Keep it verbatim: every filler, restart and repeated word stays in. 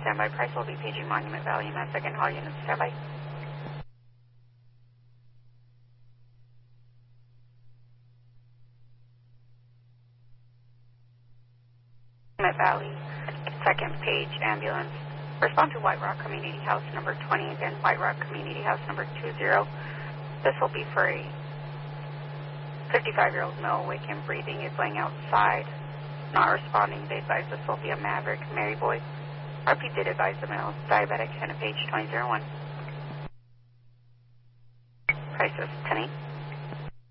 standby. Price will be paging Monument Valley. Nine second, all units standby. Monument Valley, second page ambulance. Respond to White Rock Community House number twenty, again, White Rock Community House number two zero. This will be for a fifty-five-year-old male, awake and breathing, is laying outside, not responding. They advise this will be a Maverick, Mary Boy. R P did advise the male, diabetic, and a page twenty oh one. Price is ten eight.